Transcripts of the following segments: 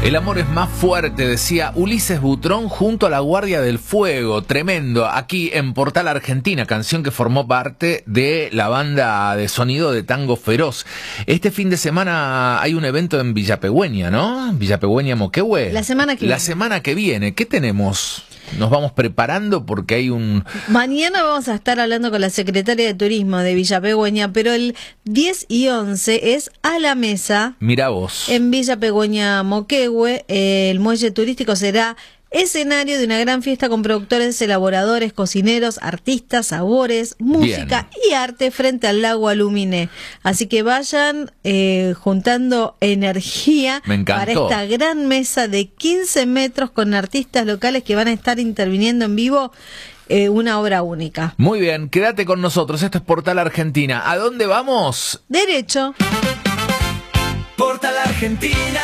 El amor es más fuerte, decía Ulises Butrón junto a la Guardia del Fuego. Tremendo, aquí en Portal Argentina, canción que formó parte de la banda de sonido de Tango Feroz. Este fin de semana hay un evento en Villapegüeña, ¿no? Villapegüeña Moquehue. La semana que viene. La semana que viene. ¿Qué tenemos? Nos vamos preparando porque hay un... Mañana vamos a estar hablando con la secretaria de Turismo de Villapegüeña, pero el 10 y 11 es a la mesa. Mirá vos. En Villapegüeña Moquehue, el muelle turístico será escenario de una gran fiesta con productores, elaboradores, cocineros, artistas, sabores, música y arte frente al lago Aluminé. Así que vayan juntando energía para esta gran mesa de 15 metros con artistas locales que van a estar interviniendo en vivo. Una obra única. Muy bien, quédate con nosotros. Esto es Portal Argentina. ¿A dónde vamos? Derecho. Portal Argentina.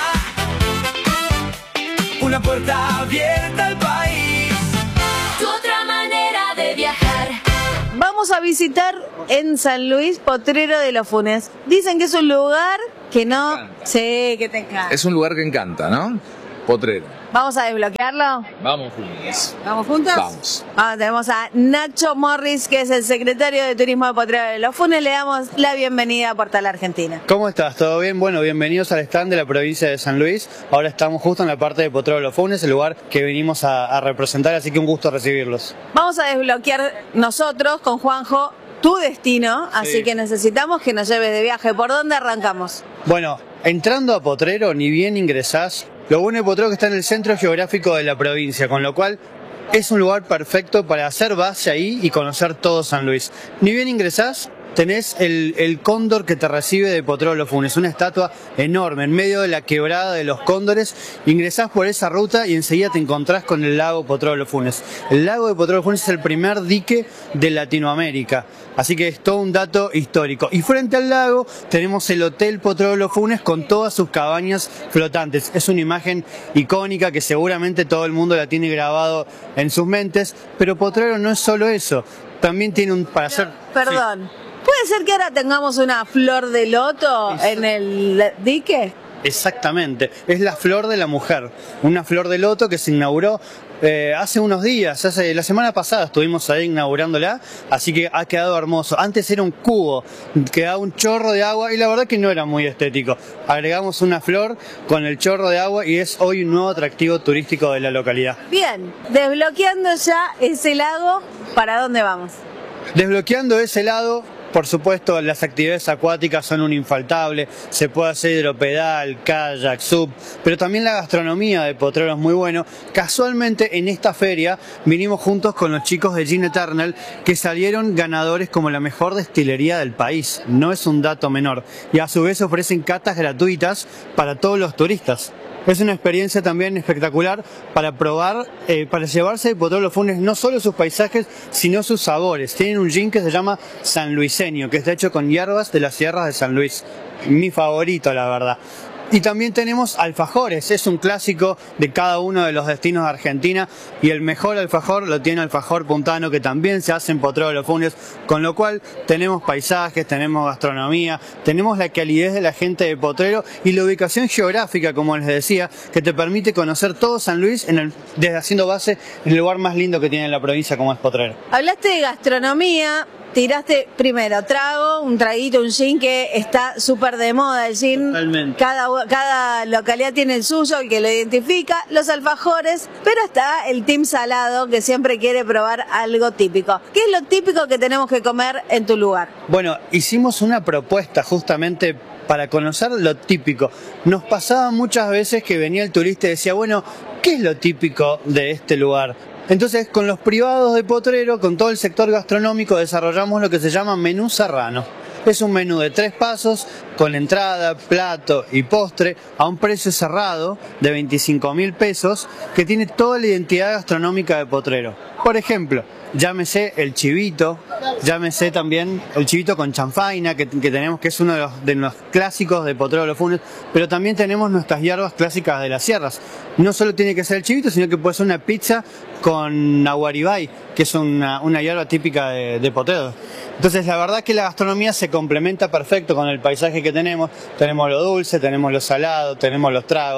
Una puerta abierta al país. Tu otra manera de viajar. Vamos a visitar en San Luis Potrero de los Funes. Dicen que es un lugar que no... Sí, que te encanta. Es un lugar que encanta, ¿no? Potrero. ¿Vamos a desbloquearlo? Vamos juntos. ¿Vamos juntos? Vamos. Tenemos a Nacho Morris, que es el secretario de Turismo de Potrero de los Funes. Le damos la bienvenida a Portal Argentina. ¿Cómo estás? ¿Todo bien? Bueno, bienvenidos al stand de la provincia de San Luis. Ahora estamos justo en la parte de Potrero de los Funes, el lugar que venimos a representar, así que un gusto recibirlos. Vamos a desbloquear nosotros con Juanjo tu destino, así que necesitamos que nos lleves de viaje. ¿Por dónde arrancamos? Bueno, entrando a Potrero, ni bien ingresás. Lo bueno de Potrero es que está en el centro geográfico de la provincia, con lo cual es un lugar perfecto para hacer base ahí y conocer todo San Luis. Ni bien ingresás, tenés el cóndor que te recibe de Potrero de los Funes, una estatua enorme en medio de la quebrada de los cóndores. Ingresás por esa ruta y enseguida te encontrás con el lago Potrero de los Funes. El lago de Potrero de los Funes es el primer dique de Latinoamérica, así que es todo un dato histórico. Y frente al lago tenemos el Hotel Potrero de los Funes con todas sus cabañas flotantes. Es una imagen icónica que seguramente todo el mundo la tiene grabado en sus mentes, pero Potrero no es solo eso, también tiene un... Perdón. Sí. ¿Puede ser que ahora tengamos una flor de loto en el dique? Exactamente, es la flor de la mujer, una flor de loto que se inauguró hace unos días, la semana pasada estuvimos ahí inaugurándola, así que ha quedado hermoso. Antes era un cubo, quedaba un chorro de agua y la verdad que no era muy estético. Agregamos una flor con el chorro de agua y es hoy un nuevo atractivo turístico de la localidad. Bien, desbloqueando ya ese lago, ¿para dónde vamos? Desbloqueando ese lado, por supuesto, las actividades acuáticas son un infaltable, se puede hacer hidropedal, kayak, sub, pero también la gastronomía de Potrero es muy bueno. Casualmente en esta feria vinimos juntos con los chicos de Gin Eternal que salieron ganadores como la mejor destilería del país, no es un dato menor, y a su vez ofrecen catas gratuitas para todos los turistas. Es una experiencia también espectacular para probar, para llevarse de Potrero de los Funes no solo sus paisajes, sino sus sabores. Tienen un gin que se llama sanluiseño, que está hecho con hierbas de las sierras de San Luis. Mi favorito, la verdad. Y también tenemos alfajores, es un clásico de cada uno de los destinos de Argentina y el mejor alfajor lo tiene Alfajor Puntano, que también se hace en Potrero de los Funes, con lo cual tenemos paisajes, tenemos gastronomía, tenemos la calidez de la gente de Potrero y la ubicación geográfica, como les decía, que te permite conocer todo San Luis desde haciendo base en el lugar más lindo que tiene la provincia, como es Potrero. Hablaste de gastronomía. Tiraste primero trago, un traguito, un gin que está súper de moda el gin. Totalmente. Cada localidad tiene el suyo, el que lo identifica, los alfajores, pero está el team salado que siempre quiere probar algo típico. ¿Qué es lo típico que tenemos que comer en tu lugar? Bueno, hicimos una propuesta justamente para conocer lo típico. Nos pasaba muchas veces que venía el turista y decía, bueno, ¿qué es lo típico de este lugar? Entonces, con los privados de Potrero, con todo el sector gastronómico, desarrollamos lo que se llama menú serrano. Es un menú de 3 pasos, con entrada, plato y postre, a un precio cerrado de 25.000 pesos, que tiene toda la identidad gastronómica de Potrero. Por ejemplo, llámese el chivito, llámese también el chivito con chanfaina que tenemos, que es uno de los clásicos de Potrero de los Funes, pero también tenemos nuestras hierbas clásicas de las sierras. No solo tiene que ser el chivito, sino que puede ser una pizza con aguaribay, que es una hierba típica de Potrero. Entonces la verdad que la gastronomía se complementa perfecto con el paisaje que tenemos. Tenemos lo dulce, tenemos lo salado, tenemos los tragos.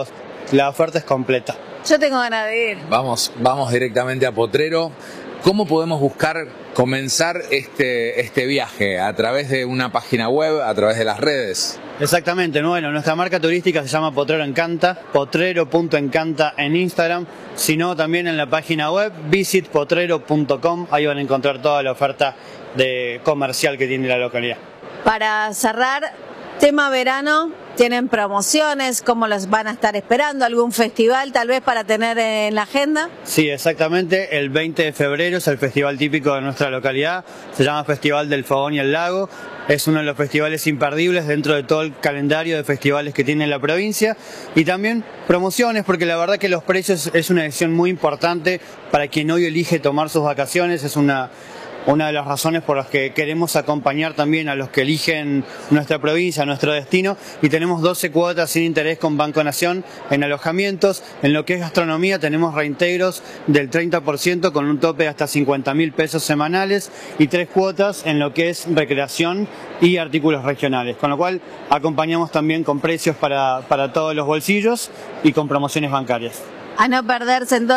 la oferta es completa. Yo tengo ganas de ir. Vamos directamente a Potrero. ¿Cómo podemos comenzar este viaje? ¿A través de una página web, a través de las redes? Exactamente, bueno, nuestra marca turística se llama Potrero Encanta, potrero.encanta en Instagram, sino también en la página web visitpotrero.com, ahí van a encontrar toda la oferta comercial que tiene la localidad. Para cerrar, tema verano, ¿tienen promociones? ¿Cómo los van a estar esperando? ¿Algún festival tal vez para tener en la agenda? Sí, exactamente, el 20 de febrero es el festival típico de nuestra localidad, se llama Festival del Fogón y el Lago. Es uno de los festivales imperdibles dentro de todo el calendario de festivales que tiene la provincia, y también promociones, porque la verdad que los precios es una decisión muy importante para quien hoy elige tomar sus vacaciones. Es una de las razones por las que queremos acompañar también a los que eligen nuestra provincia, nuestro destino, y tenemos 12 cuotas sin interés con Banco Nación en alojamientos. En lo que es gastronomía tenemos reintegros del 30% con un tope de hasta 50.000 pesos semanales, y 3 cuotas en lo que es recreación y artículos regionales, con lo cual acompañamos también con precios para todos los bolsillos y con promociones bancarias. A no perderse entonces.